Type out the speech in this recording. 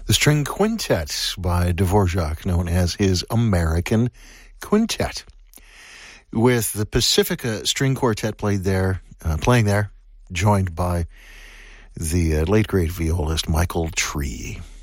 the string quintet by Dvorak, known as his American Quintet, with the Pacifica String Quartet playing there, joined by the late great violist Michael Tree.